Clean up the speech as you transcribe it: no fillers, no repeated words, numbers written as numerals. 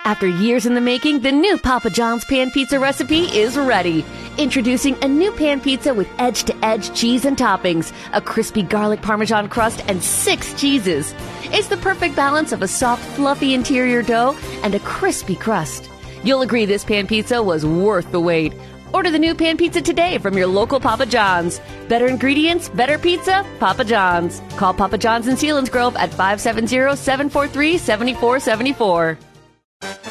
After years in the making, the new Papa John's Pan Pizza recipe is ready. Introducing a new pan pizza with edge-to-edge cheese and toppings, a crispy garlic Parmesan crust, and 6 cheeses. It's the perfect balance of a soft, fluffy interior dough and a crispy crust. You'll agree this pan pizza was worth the wait. Order the new pan pizza today from your local Papa John's. Better ingredients, better pizza, Papa John's. Call Papa John's in Selinsgrove at 570-743-7474.